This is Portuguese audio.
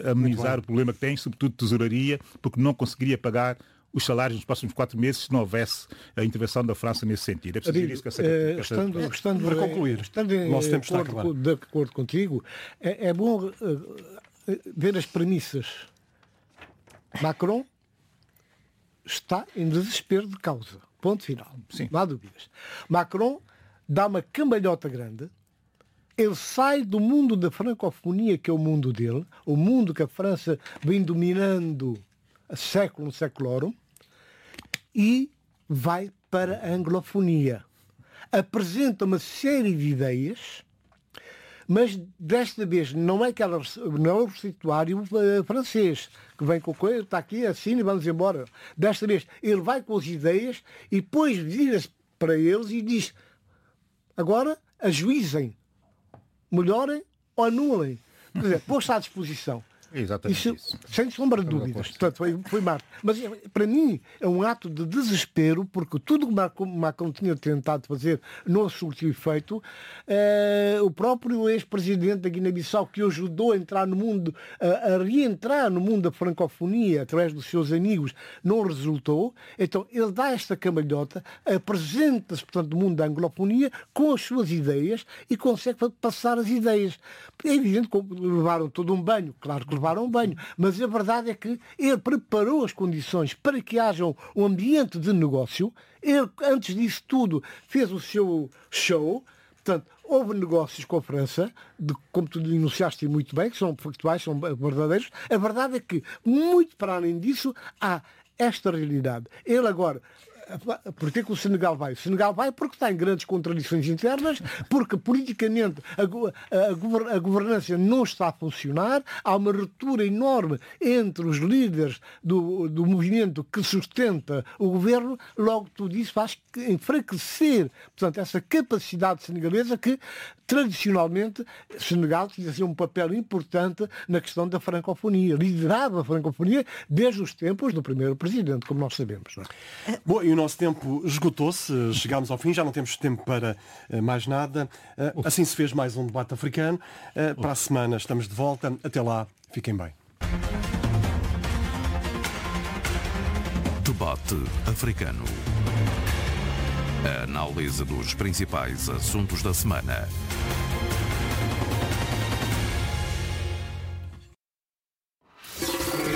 amenizar o problema que tem, sobretudo de tesouraria, porque não conseguiria pagar os salários nos próximos 4 meses se não houvesse a intervenção da França nesse sentido. É preciso isso para concluir, nosso tempo está a acabar. De acordo contigo, é bom ver as premissas. Macron está em desespero de causa. Ponto final. Sim. Não há dúvidas. Macron dá uma cambalhota grande. Ele sai do mundo da francofonia, que é o mundo dele, o mundo que a França vem dominando há séculorum, e vai para a anglofonia. Apresenta uma série de ideias, mas desta vez não é o receituário francês que vem com a coisa, está aqui, assina e vamos embora. Desta vez ele vai com as ideias e depois vira-se para eles e diz: agora ajuizem, melhorem ou anulem. Quer dizer, pôs-se à disposição. Exatamente isso. Sem sombra de dúvidas. Portanto, foi Marte. Mas para mim é um ato de desespero, porque tudo o que Macron tinha tentado fazer não surtiu efeito. O próprio ex-presidente da Guiné-Bissau, que o ajudou a entrar no mundo, a reentrar no mundo da francofonia através dos seus amigos, não resultou. Então ele dá esta cambalhota, apresenta-se, portanto, no mundo da anglofonia com as suas ideias e consegue passar as ideias. É evidente que levaram todo um banho, claro que levaram um banho, mas a verdade é que ele preparou as condições para que haja um ambiente de negócio. Ele, antes disso tudo, fez o seu show. Portanto, houve negócios com a França, como tu enunciaste muito bem, que são factuais, são verdadeiros. A verdade é que, muito para além disso, há esta realidade. Ele agora... Por que o Senegal vai? O Senegal vai porque está em grandes contradições internas, porque politicamente a governança não está a funcionar, há uma ruptura enorme entre os líderes do movimento que sustenta o governo. Logo tudo isso faz enfraquecer, portanto, essa capacidade senegalesa que tradicionalmente Senegal tinha um papel importante na questão da francofonia, liderava a francofonia desde os tempos do primeiro presidente, como nós sabemos. Não é? Bom, e o nosso tempo esgotou-se, chegámos ao fim, já não temos tempo para mais nada. Assim se fez mais um debate africano. Para a semana estamos de volta. Até lá, fiquem bem. Debate africano. A análise dos principais assuntos da semana